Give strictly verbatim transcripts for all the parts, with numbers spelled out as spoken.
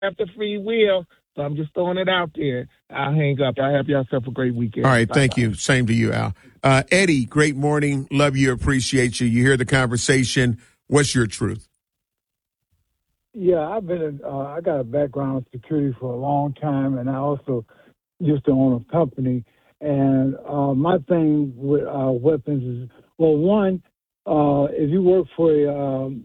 have the free will. So I'm just throwing it out there. I'll hang up. I have yourself a great weekend. All right. Bye-bye. Thank you. Same to you, Al. Uh, Eddie, great morning. Love you. Appreciate you. You hear the conversation. What's your truth? Yeah, I've been. In, uh, I got a background in security for a long time, and I also used to own a company. And uh, my thing with uh, weapons is, well, one, uh, if you work for a, um,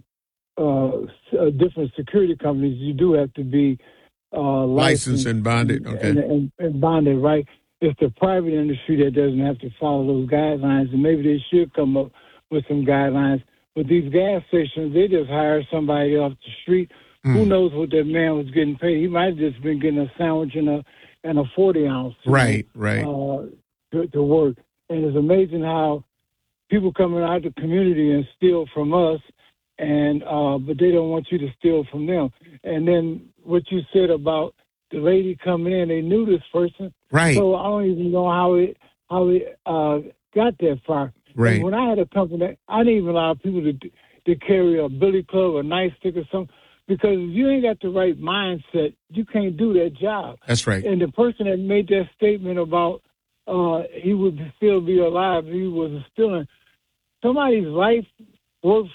uh, a different security companies, you do have to be uh, licensed, licensed and bonded. Okay, and, and, and bonded, right? It's the private industry that doesn't have to follow those guidelines, and maybe they should come up with some guidelines. But these gas stations, they just hire somebody off the street. Mm. Who knows what that man was getting paid? He might have just been getting a sandwich and a and a forty ounce, right, know, right, uh, to, to work. And it's amazing how people coming out of the community and steal from us, and uh, but they don't want you to steal from them. And then what you said about the lady coming in, they knew this person, right? So I don't even know how it how it uh, got that far. Right. And when I had a company, I didn't even allow people to to carry a billy club or nightstick or something, because if you ain't got the right mindset, you can't do that job. That's right. And the person that made that statement about uh, he would still be alive if he was stealing, somebody's life worth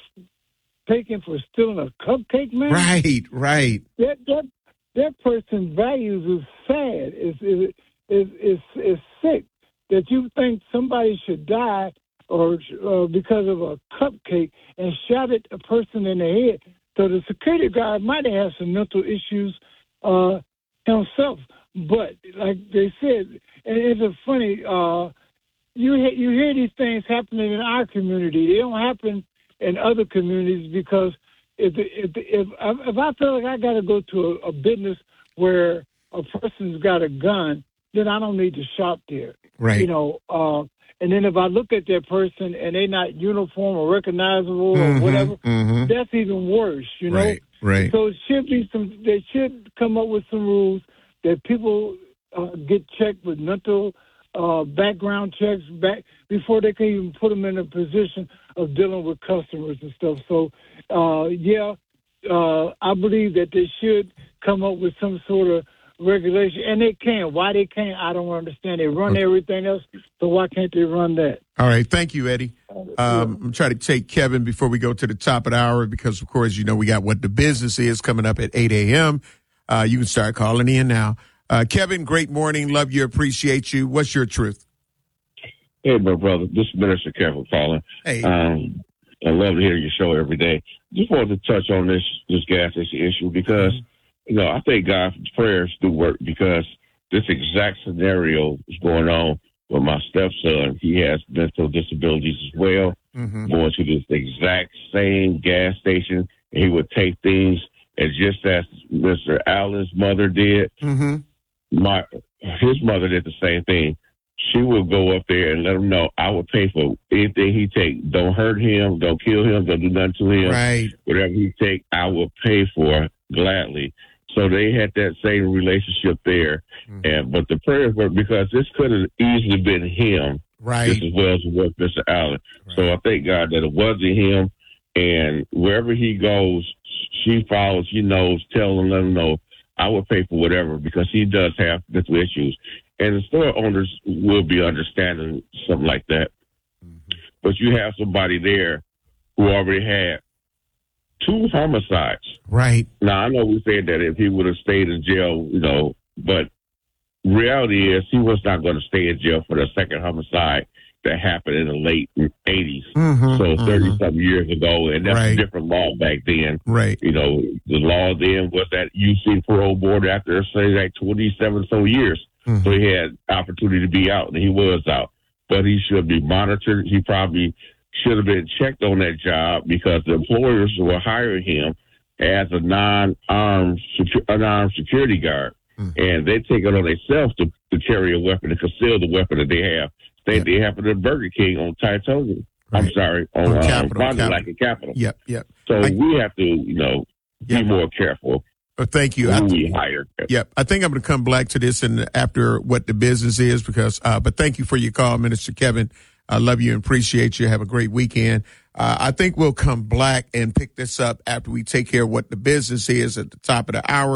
taking for stealing a cupcake, man? Right, right. That that that person's values is sad. It's it's it's, it's, it's sick that you think somebody should die or uh, because of a cupcake and shot at a person in the head. So the security guard might have had some mental issues uh, himself. But like they said, and it's a funny, uh, you, he- you hear these things happening in our community. They don't happen in other communities because if if if, if I feel like I got to go to a, a business where a person's got a gun, then I don't need to shop there. Right. You know, uh, and then if I look at that person and they're not uniform or recognizable mm-hmm, or whatever, mm-hmm. that's even worse, you know? Right, right. So it should be some, they should come up with some rules that people uh, get checked with mental uh, background checks back before they can even put them in a position of dealing with customers and stuff. So, uh, yeah, uh, I believe that they should come up with some sort of regulation, and they can. Why they can't, I don't understand. They run okay. everything else, so why can't they run that? All right, thank you, Eddie. Um, yeah. I'm trying to take Kevin before we go to the top of the hour because, of course, you know we got What the Business Is coming up at eight a.m. Uh, you can start calling in now. Uh, Kevin, great morning. Love you, appreciate you. What's your truth? Hey, my brother. This is Minister Kevin calling. Hey. Um, I love to hear your show every day. Just wanted to touch on this this gas station issue because, mm-hmm. you know, I thank God for prayers do work because this exact scenario is going on with my stepson. He has mental disabilities as well, mm-hmm. going to this exact same gas station. And he would take things, and just as Mister Allen's mother did, mm-hmm. my his mother did the same thing. She would go up there and let him know I would pay for anything he take. Don't hurt him. Don't kill him. Don't do nothing to him. Right. Whatever he take, I will pay for gladly. So they had that same relationship there. Mm-hmm. And but the prayers were because this could have easily been him, right, just as well as it was Mister Allen. Right. So I thank God that it wasn't him. And wherever he goes, she follows. She knows. Tell him, let him know I will pay for whatever because he does have mental issues. And the store owners will be understanding something like that. Mm-hmm. But you have somebody there who already had two homicides. Right. Now, I know we said that if he would have stayed in jail, you know, but reality is he was not going to stay in jail for the second homicide that happened in the late eighties. Mm-hmm, so thirty-something mm-hmm. years ago, and that's right. a different law back then. Right. You know, the law then was that you see parole board after, say, like twenty-seven so years. Mm-hmm. So he had opportunity to be out, and he was out. But he should be monitored. He probably should have been checked on that job because the employers were hiring him as a non-armed, secu- unarmed security guard. Mm-hmm. And they take it on themselves to, to carry a weapon and conceal the weapon that they have. They, yep. they happen at Burger King on Titanium. Right. I'm sorry, on, on um, Bond like a Capital. Yep, yep. So I, we have to, you know, yep. be more careful. Oh, thank you. Who I th- we hire. Yep. I think I'm going to come back to this and after What the Business Is because, uh, but thank you for your call, Minister Kevin. I love you and appreciate you. Have a great weekend. Uh, I think we'll come back and pick this up after we take care of What the Business Is at the top of the hour.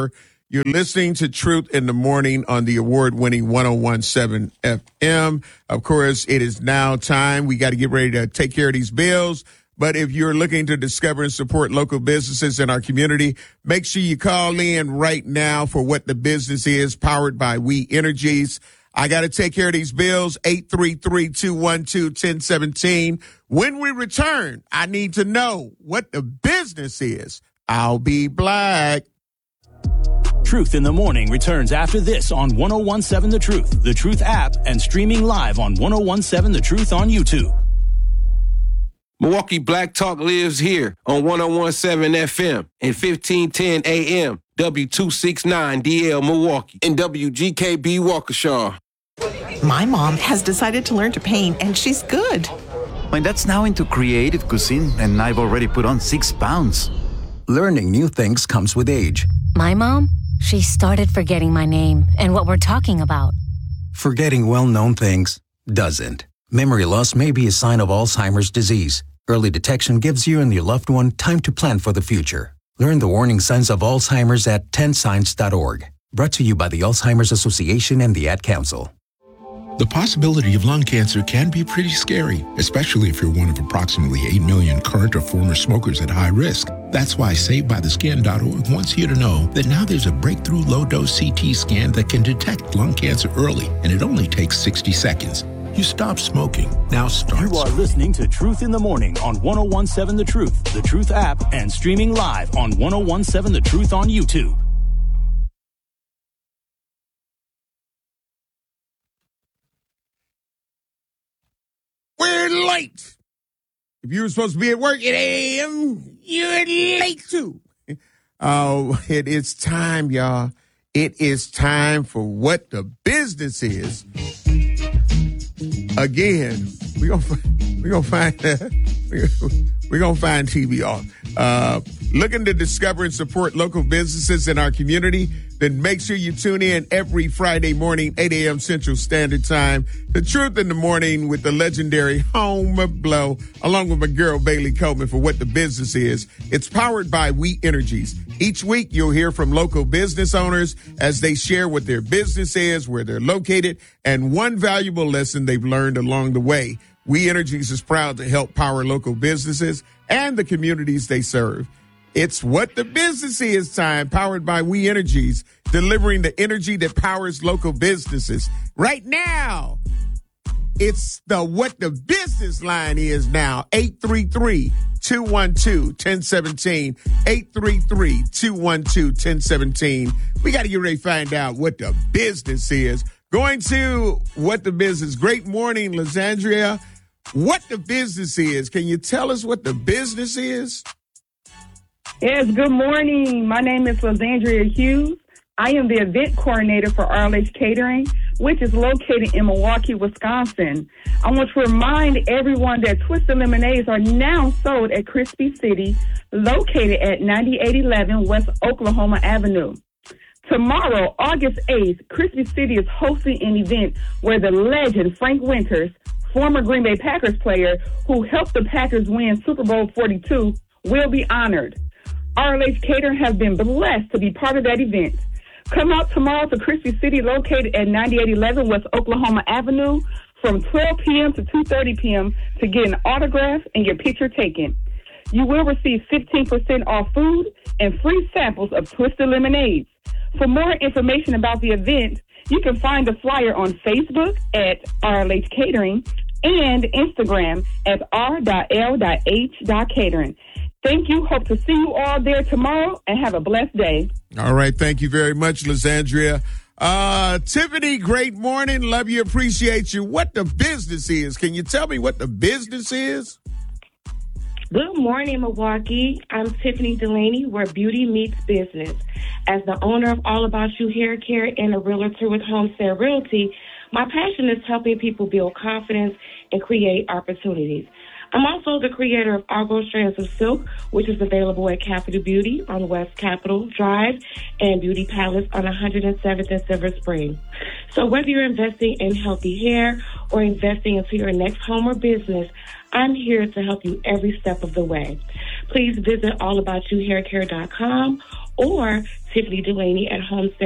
You're listening to Truth in the Morning on the award-winning one oh one point seven F M. Of course, it is now time. We got to get ready to take care of these bills. But if you're looking to discover and support local businesses in our community, make sure you call in right now for What the Business Is, powered by We Energies. I got to take care of these bills, eight three three, two one two, one oh one seven. When we return, I need to know what the business is. I'll be black. Truth in the Morning returns after this on one oh one point seven The Truth, The Truth app, and streaming live on one oh one point seven The Truth on YouTube. Milwaukee Black Talk lives here on one oh one point seven F M and fifteen ten A M, W two sixty-nine D L Milwaukee, and W G K B Waukesha. My mom has decided to learn to paint, and she's good. My dad's now into creative cuisine, and I've already put on six pounds. Learning new things comes with age. My mom? She started forgetting my name and what we're talking about. Forgetting well-known things doesn't. Memory loss may be a sign of Alzheimer's disease. Early detection gives you and your loved one time to plan for the future. Learn the warning signs of Alzheimer's at ten signs dot org. Brought to you by the Alzheimer's Association and the Ad Council. The possibility of lung cancer can be pretty scary, especially if you're one of approximately eight million current or former smokers at high risk. That's why Saved By The Skin dot org wants you to know that now there's a breakthrough low-dose C T scan that can detect lung cancer early, and it only takes sixty seconds. You stop smoking. Now start You are smoking. listening to Truth in the Morning on one oh one point seven The Truth, The Truth app, and streaming live on one oh one point seven The Truth on YouTube. We're late. If you were supposed to be at work at eight a.m., you're late too. Oh, it is time, y'all. It is time for What the Business Is. Again, we're gonna we gonna find we're gonna find T V off. Uh, looking to discover and support local businesses in our community? Then make sure you tune in every Friday morning, eight a.m. Central Standard Time. The Truth in the Morning with the legendary Homer Blow, along with my girl Bailey Coleman for What the Business Is. It's powered by We Energies. Each week, you'll hear from local business owners as they share what their business is, where they're located, and one valuable lesson they've learned along the way. We Energies is proud to help power local businesses and the communities they serve. It's What the Business Is time, powered by We Energies, delivering the energy that powers local businesses. Right now, it's the What the Business line is now, eight three three, two one two, one oh one seven, eight three three, two one two, one oh one seven. We got to get ready to find out what the business is. Going to What the Business. Great morning, Lysandria. What the business is. Can you tell us what the business is? Yes, good morning. My name is Lysandria Hughes. I am the event coordinator for R L H Catering, which is located in Milwaukee, Wisconsin. I want to remind everyone that Twisted Lemonades are now sold at Crispy City, located at ninety-eight eleven West Oklahoma Avenue. Tomorrow, August eighth, Crispy City is hosting an event where the legend Frank Winters, former Green Bay Packers player who helped the Packers win Super Bowl forty-two, will be honored. R L H Catering has been blessed to be part of that event. Come out tomorrow to Crispy City, located at ninety-eight eleven West Oklahoma Avenue, from twelve p.m. to two thirty p.m. to get an autograph and your picture taken. You will receive fifteen percent off food and free samples of Twisted Lemonades. For more information about the event, you can find the flyer on Facebook at R L H Catering and Instagram at r l h catering. Thank you. Hope to see you all there tomorrow and have a blessed day. All right. Thank you very much, Lysandria. Uh, Tiffany, great morning. Love you. Appreciate you. What the business is. Can you tell me what the business is? Good morning, Milwaukee. I'm Tiffany Delaney, where beauty meets business. As the owner of All About You Hair Care and a realtor with Homestead Realty, my passion is helping people build confidence and create opportunities. I'm also the creator of Argo Strands of Silk, which is available at Capital Beauty on West Capitol Drive and Beauty Palace on one hundred seventh and Silver Spring. So whether you're investing in healthy hair or investing into your next home or business, I'm here to help you every step of the way. Please visit all about you hair care dot com or Tiffany Delaney at Homestead